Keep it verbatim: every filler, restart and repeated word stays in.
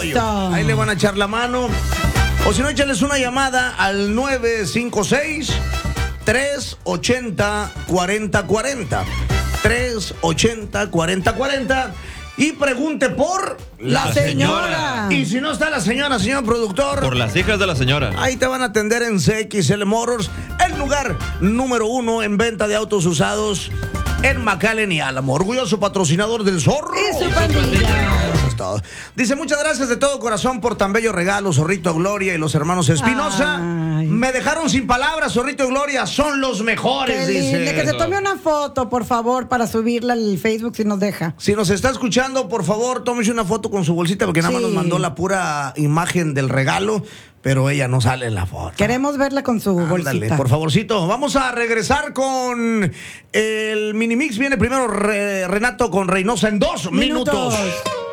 rollo. Ahí le van a echar la mano. O si no, échales una llamada al nueve cinco seis, tres ochenta, cuarenta cuarenta. tres ochenta, cuarenta cuarenta. Y pregunte por la señora. Y si no está la señora, señor productor, por las hijas de la señora. Ahí te van a atender en C X L Motors, el lugar número uno en venta de autos usados en McAllen y Álamo. Orgulloso patrocinador del Zorro. Y su pandilla. Eso es todo. Dice, muchas gracias de todo corazón por tan bello regalo, Zorrito Gloria y los hermanos Espinosa. Ay. Me dejaron sin palabras, Zorrito y Gloria, son los mejores, Qué dice. lindo, que se tome una foto, por favor, para subirla al Facebook si nos deja. Si nos está escuchando, por favor, tómese una foto con su bolsita, porque nada más Sí. nos mandó la pura imagen del regalo, pero ella no sale en la foto. Queremos verla con su Ándale, bolsita. por favorcito. Vamos a regresar con el Minimix. Viene primero Re- Renato con Reynosa en dos minutos. Minutos.